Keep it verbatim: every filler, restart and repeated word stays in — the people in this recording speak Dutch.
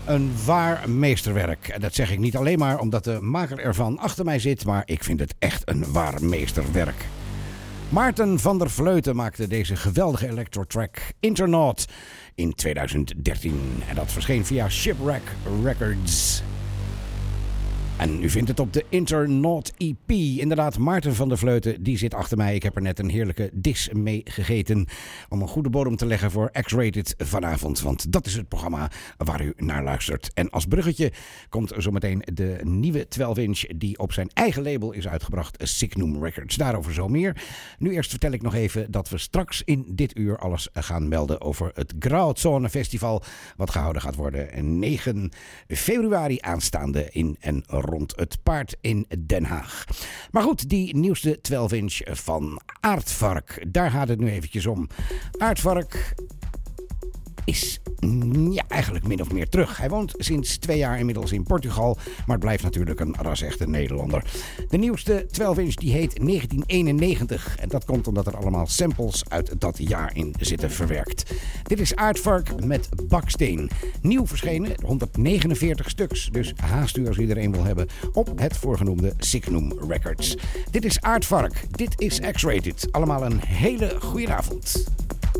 Een waar meesterwerk. En dat zeg ik niet alleen maar omdat de maker ervan achter mij zit, maar ik vind het echt een waar meesterwerk. Maarten van der Vleuten maakte deze geweldige electro-track Internaut in tweeduizend dertien. En dat verscheen via Shipwreck Records. En u vindt het op de Internaut E P. Inderdaad, Maarten van der Vleuten, die zit achter mij. Ik heb er net een heerlijke dis mee gegeten om een goede bodem te leggen voor X-Rated vanavond. Want dat is het programma waar u naar luistert. En als bruggetje komt zometeen de nieuwe twaalf inch die op zijn eigen label is uitgebracht, Signum Records. Daarover zo meer. Nu eerst vertel ik nog even dat we straks in dit uur alles gaan melden over het Grauzone Festival, wat gehouden gaat worden negen februari aanstaande in en rond het Paard in Den Haag. Maar goed, die nieuwste twaalf inch van Aardvark, daar gaat het nu eventjes om. Aardvark is ja, eigenlijk min of meer terug. Hij woont sinds twee jaar inmiddels in Portugal, maar blijft natuurlijk een ras-echte Nederlander. De nieuwste twaalf inch die heet negentien eenennegentig en dat komt omdat er allemaal samples uit dat jaar in zitten verwerkt. Dit is Aardvark met Baksteen. Nieuw verschenen, honderdnegenenveertig stuks, dus haast u als u er een wil hebben op het voorgenoemde Signum Records. Dit is Aardvark, dit is X-Rated. Allemaal een hele goede avond.